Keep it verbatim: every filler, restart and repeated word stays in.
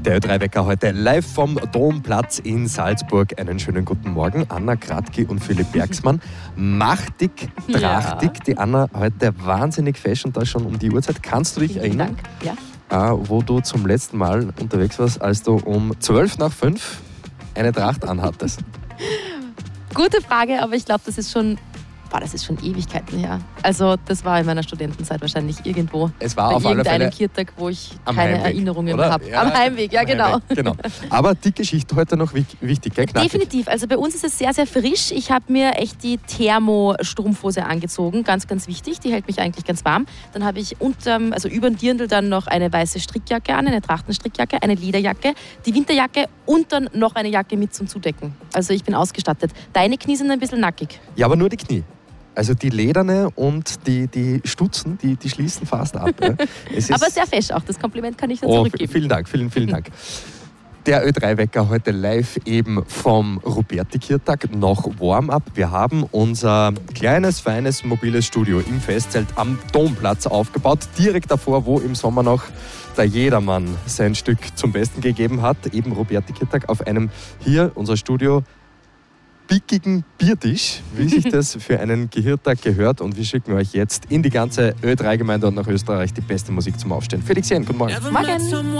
Der Ö drei Wecker heute live vom Domplatz in Salzburg. Einen schönen guten Morgen. Anna Kratky und Philipp Bergsmann. Machtig, drachtig. Ja. Die Anna heute wahnsinnig fashion da schon um die Uhrzeit. Kannst du dich Vielen erinnern, Dank. Ja. äh, wo du zum letzten Mal unterwegs warst, als du um zwölf nach fünf eine Tracht anhattest? Gute Frage, aber ich glaube, das ist schon... Boah, das ist schon Ewigkeiten her. Also das war in meiner Studentenzeit wahrscheinlich irgendwo. Es war bei auf alle Fälle irgendeinem Kirtag, wo ich am keine Heimweg, Erinnerungen oder? mehr habe. Ja, am Heimweg, ja am genau. Heimweg, genau. Aber die Geschichte heute noch wichtig, gell? Knackig. Definitiv. Also bei uns ist es sehr, sehr frisch. Ich habe mir echt die Thermo-Strumpfhose angezogen. Ganz, ganz wichtig. Die hält mich eigentlich ganz warm. Dann habe ich unterm, also über den Dirndl dann noch eine weiße Strickjacke an, eine Trachtenstrickjacke, eine Lederjacke, die Winterjacke und dann noch eine Jacke mit zum Zudecken. Also ich bin ausgestattet. Deine Knie sind ein bisschen nackig. Ja, aber nur die Knie. Also die lederne und die, die Stutzen, die, die schließen fast ab. Ja. Es ist aber sehr fesch auch, das Kompliment kann ich dann oh, zurückgeben. Vielen Dank, vielen, vielen Dank. Der Ö drei Wecker heute live eben vom Ruperti-Kirtag, noch Warm-up. Wir haben unser kleines, feines, mobiles Studio im Festzelt am Domplatz aufgebaut. Direkt davor, wo im Sommer noch der Jedermann sein Stück zum Besten gegeben hat. Eben Ruperti-Kirtag auf einem, hier unser Studio, pickigen Biertisch, wie sich das für einen Gehirtag gehört. Und wir schicken euch jetzt in die ganze Ö drei Gemeinde und nach Österreich die beste Musik zum Aufstehen. Felix Jen, guten Morgen. Morgen.